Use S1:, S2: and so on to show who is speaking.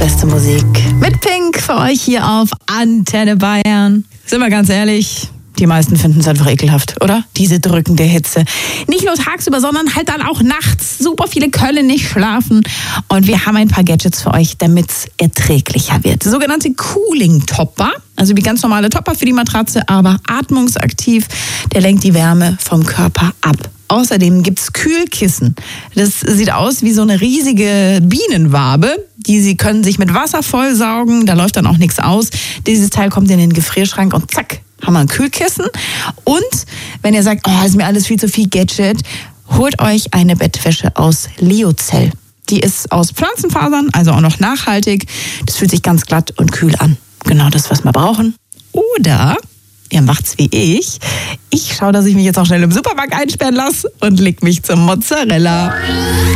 S1: beste Musik mit Pink für euch hier auf Antenne Bayern. Sind wir ganz ehrlich, die meisten finden es einfach ekelhaft, oder? Diese drückende Hitze. Nicht nur tagsüber, sondern halt dann auch nachts. Super viele können nicht schlafen. Und wir haben ein paar Gadgets für euch, damit es erträglicher wird. Sogenannte Cooling-Topper. Also wie ganz normale Topper für die Matratze, aber atmungsaktiv. Der lenkt die Wärme vom Körper ab. Außerdem gibt's Kühlkissen. Das sieht aus wie so eine riesige Bienenwabe. Sie können sich mit Wasser vollsaugen, da läuft dann auch nichts aus. Dieses Teil kommt in den Gefrierschrank und zack, haben wir ein Kühlkissen. Und wenn ihr sagt, ist mir alles viel zu viel Gadget, holt euch eine Bettwäsche aus Lyocell. Die ist aus Pflanzenfasern, also auch noch nachhaltig. Das fühlt sich ganz glatt und kühl an. Genau das, was wir brauchen. Oder ihr macht's wie ich. Ich schaue, dass ich mich jetzt auch schnell im Supermarkt einsperren lasse und leg mich zum Mozzarella.